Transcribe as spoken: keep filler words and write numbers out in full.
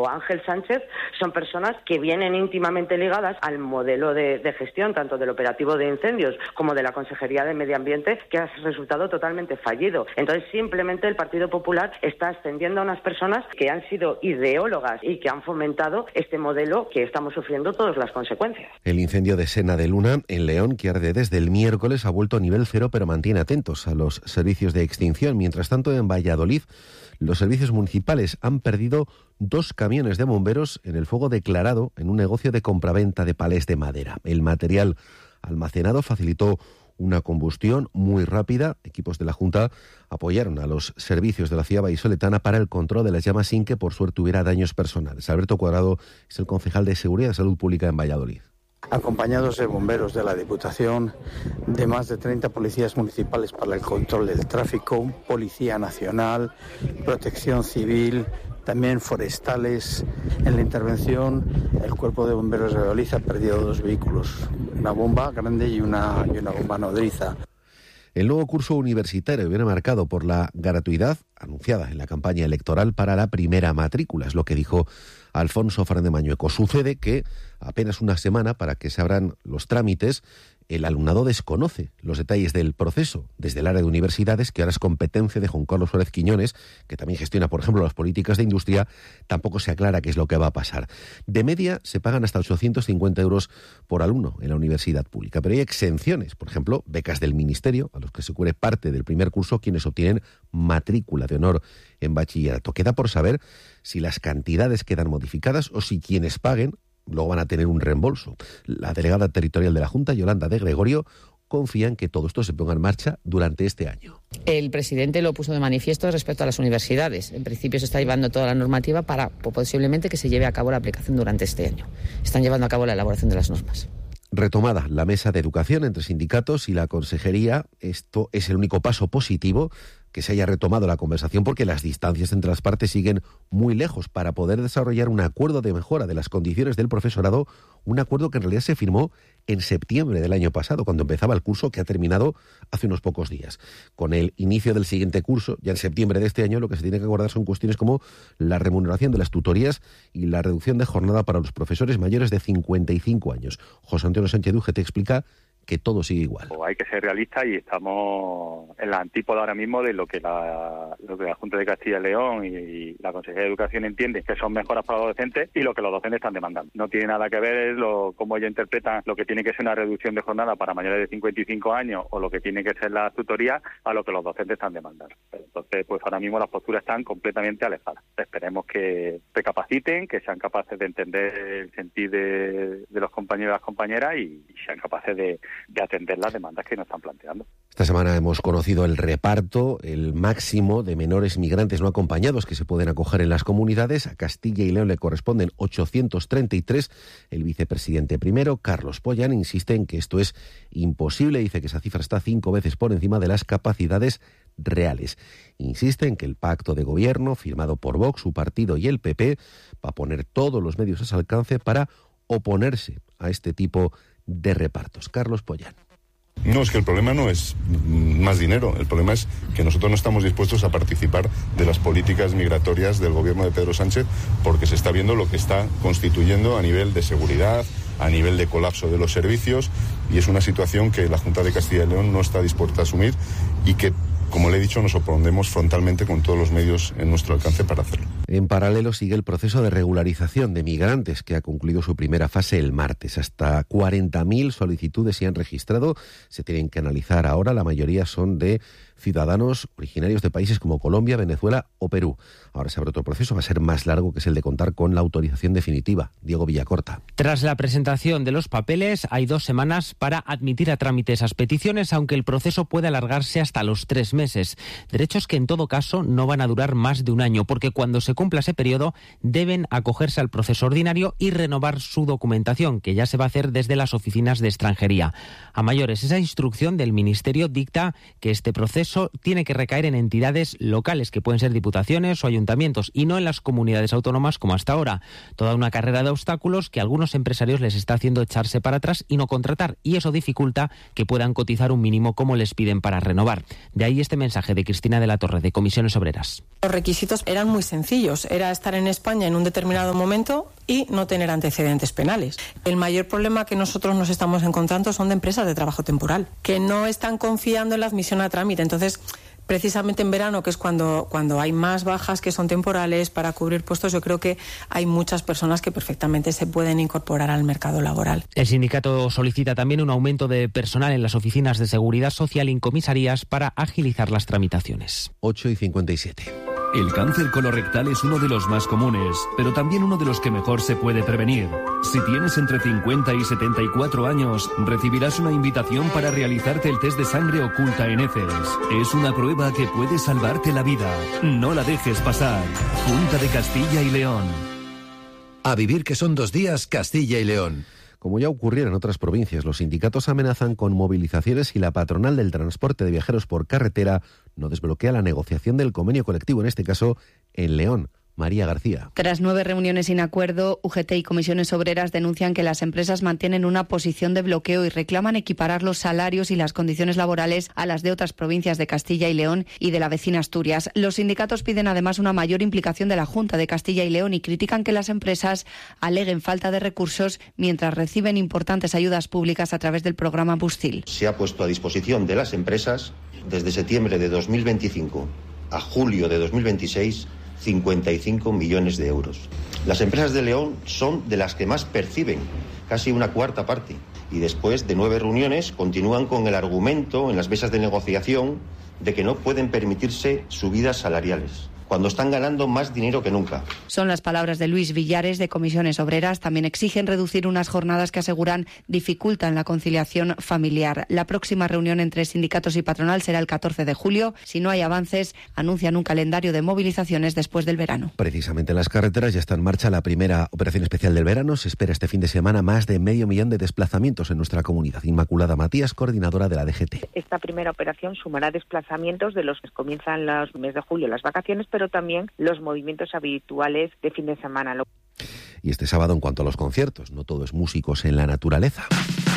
o Ángel Sánchez son personas que vienen íntimamente ligadas al modelo de, de gestión, tanto del operativo de incendios como de la Consejería de Medio Ambiente, que ha resultado totalmente fallido. Entonces, simplemente el Partido Popular está ascendiendo a unas personas que han sido ideólogas y que han fomentado este modelo que estamos sufriendo todas las consecuencias. El incendio de Sena de Luna, en León, que arde desde el miércoles, ha vuelto a nivel cero, pero mantiene atentos a los servicios de extinción. Mientras tanto, en Valladolid, los servicios municipales han perdido dos camiones de bomberos en el fuego declarado en un negocio de compraventa de palés de madera. El material almacenado facilitó una combustión muy rápida. Equipos de la Junta apoyaron a los servicios de la ciudad vallisoletana para el control de las llamas sin que, por suerte, hubiera daños personales. Alberto Cuadrado es el concejal de Seguridad y Salud Pública en Valladolid. Acompañados de bomberos de la Diputación, de más de treinta policías municipales para el control del tráfico, Policía Nacional, Protección Civil, también forestales. En la intervención, el Cuerpo de Bomberos de Valladolid ha perdido dos vehículos, una bomba grande y una, y una bomba nodriza. El nuevo curso universitario viene marcado por la gratuidad anunciada en la campaña electoral para la primera matrícula, es lo que dijo Alfonso Fernández Mañueco. Sucede que apenas una semana para que se abran los trámites, el alumnado desconoce los detalles del proceso desde el área de universidades, que ahora es competencia de Juan Carlos Suárez Quiñones, que también gestiona, por ejemplo, las políticas de industria. Tampoco se aclara qué es lo que va a pasar. De media se pagan hasta ochocientos cincuenta euros por alumno en la universidad pública, pero hay exenciones, por ejemplo, becas del Ministerio, a los que se cubre parte del primer curso quienes obtienen matrícula de honor en bachillerato. Queda por saber si las cantidades quedan modificadas o si quienes paguen luego van a tener un reembolso. La delegada territorial de la Junta, Yolanda de Gregorio, confía en que todo esto se ponga en marcha durante este año. El presidente lo puso de manifiesto respecto a las universidades. En principio se está llevando toda la normativa para posiblemente que se lleve a cabo la aplicación durante este año. Están llevando a cabo la elaboración de las normas. Retomada la mesa de educación entre sindicatos y la consejería, esto es el único paso positivo, que se haya retomado la conversación, porque las distancias entre las partes siguen muy lejos para poder desarrollar un acuerdo de mejora de las condiciones del profesorado, un acuerdo que en realidad se firmó en septiembre del año pasado, cuando empezaba el curso, que ha terminado hace unos pocos días. Con el inicio del siguiente curso, ya en septiembre de este año, lo que se tiene que acordar son cuestiones como la remuneración de las tutorías y la reducción de jornada para los profesores mayores de cincuenta y cinco años. José Antonio Sánchez Duque te explica que todo sigue igual. Pues hay que ser realistas y estamos en la antípoda ahora mismo de lo que la, lo que la Junta de Castilla y León y, y la Consejería de Educación entiende que son mejoras para los docentes y lo que los docentes están demandando. No tiene nada que ver lo, cómo ellos interpretan lo que tiene que ser una reducción de jornada para mayores de cincuenta y cinco años o lo que tiene que ser la tutoría a lo que los docentes están demandando. Entonces, pues ahora mismo las posturas están completamente alejadas. Esperemos que recapaciten, que sean capaces de entender el sentir de, de los compañeros y las compañeras y, y sean capaces de de atender las demandas que nos están planteando. Esta semana hemos conocido el reparto, el máximo de menores migrantes no acompañados que se pueden acoger en las comunidades. A Castilla y León le corresponden ochocientos treinta y tres. El vicepresidente primero, Carlos Pollán, insiste en que esto es imposible. Dice que esa cifra está cinco veces por encima de las capacidades reales. Insiste en que el pacto de gobierno firmado por Vox, su partido y el P P va a poner todos los medios a su alcance para oponerse a este tipo de repartos. Carlos Pollán. No, es que el problema no es más dinero, el problema es que nosotros no estamos dispuestos a participar de las políticas migratorias del gobierno de Pedro Sánchez, porque se está viendo lo que está constituyendo a nivel de seguridad, a nivel de colapso de los servicios, y es una situación que la Junta de Castilla y León no está dispuesta a asumir y que, como le he dicho, nos opondremos frontalmente con todos los medios en nuestro alcance para hacerlo. En paralelo sigue el proceso de regularización de migrantes, que ha concluido su primera fase el martes. Hasta cuarenta mil solicitudes se han registrado. Se tienen que analizar ahora. La mayoría son de ciudadanos originarios de países como Colombia, Venezuela o Perú. Ahora se abre otro proceso, va a ser más largo, que es el de contar con la autorización definitiva. Diego Villacorta. Tras la presentación de los papeles, hay dos semanas para admitir a trámite esas peticiones, aunque el proceso puede alargarse hasta los tres meses. Derechos que en todo caso no van a durar más de un año, porque cuando se cumpla ese periodo deben acogerse al proceso ordinario y renovar su documentación, que ya se va a hacer desde las oficinas de extranjería. A mayores, esa instrucción del Ministerio dicta que este proceso tiene que recaer en entidades locales, que pueden ser diputaciones o ayuntamientos, y no en las comunidades autónomas como hasta ahora. Toda una carrera de obstáculos que a algunos empresarios les está haciendo echarse para atrás y no contratar, y eso dificulta que puedan cotizar un mínimo como les piden para renovar. De ahí este mensaje de Cristina de la Torre, de Comisiones Obreras. Los requisitos eran muy sencillos, era estar en España en un determinado momento y no tener antecedentes penales. El mayor problema que nosotros nos estamos encontrando son de empresas de trabajo temporal, que no están confiando en la admisión a trámite. Entonces, precisamente en verano, que es cuando, cuando hay más bajas que son temporales para cubrir puestos, yo creo que hay muchas personas que perfectamente se pueden incorporar al mercado laboral. El sindicato solicita también un aumento de personal en las oficinas de seguridad social y en comisarías para agilizar las tramitaciones. ocho y cincuenta y siete. El cáncer colorectal es uno de los más comunes, pero también uno de los que mejor se puede prevenir. Si tienes entre cincuenta y setenta y cuatro años, recibirás una invitación para realizarte el test de sangre oculta en heces. Es una prueba que puede salvarte la vida. No la dejes pasar. Junta de Castilla y León. A vivir que son dos días, Castilla y León. Como ya ocurriera en otras provincias, los sindicatos amenazan con movilizaciones si la patronal del transporte de viajeros por carretera no desbloquea la negociación del convenio colectivo, en este caso en León. María García. Tras nueve reuniones sin acuerdo, U G T y comisiones obreras denuncian que las empresas mantienen una posición de bloqueo y reclaman equiparar los salarios y las condiciones laborales a las de otras provincias de Castilla y León y de la vecina Asturias. Los sindicatos piden además una mayor implicación de la Junta de Castilla y León y critican que las empresas aleguen falta de recursos mientras reciben importantes ayudas públicas a través del programa Bustil. Se ha puesto a disposición de las empresas desde septiembre de dos mil veinticinco a julio de dos mil veintiséis cincuenta y cinco millones de euros. Las empresas de León son de las que más perciben, casi una cuarta parte, y después de nueve reuniones continúan con el argumento en las mesas de negociación de que no pueden permitirse subidas salariales, cuando están ganando más dinero que nunca. Son las palabras de Luis Villares, de Comisiones Obreras. También exigen reducir unas jornadas que aseguran dificultan la conciliación familiar. La próxima reunión entre sindicatos y patronal será el catorce de julio. Si no hay avances, anuncian un calendario de movilizaciones después del verano. Precisamente en las carreteras ya está en marcha la primera operación especial del verano. Se espera este fin de semana más de medio millón de desplazamientos en nuestra comunidad. Inmaculada Matías, coordinadora de la D G T. Esta primera operación sumará desplazamientos de los que comienzan los meses de julio, las vacaciones, pero también los movimientos habituales de fin de semana. Y este sábado, en cuanto a los conciertos, no todo es músicos en la naturaleza.